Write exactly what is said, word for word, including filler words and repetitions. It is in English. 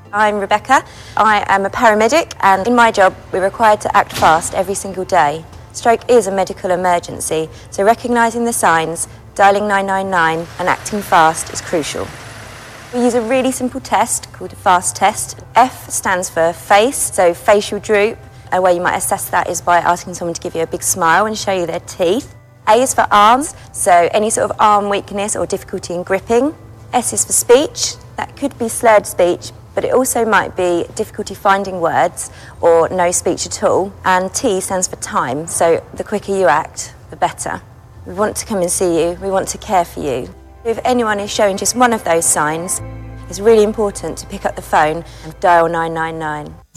I'm Rebecca. I am a paramedic, and in my job we're required to act fast every single day. Stroke is a medical emergency, so recognising the signs, dialing nine nine nine and acting fast is crucial. We use a really simple test called a FAST test. F stands for face, so facial droop. A way you might assess that is by asking someone to give you a big smile and show you their teeth. A is for arms, so any sort of arm weakness or difficulty in gripping. S is for speech. That could be slurred speech, but it also might be difficulty finding words or no speech at all. And T stands for time, so the quicker you act, the better. We want to come and see you, we want to care for you. If anyone is showing just one of those signs, it's really important to pick up the phone and dial nine nine nine.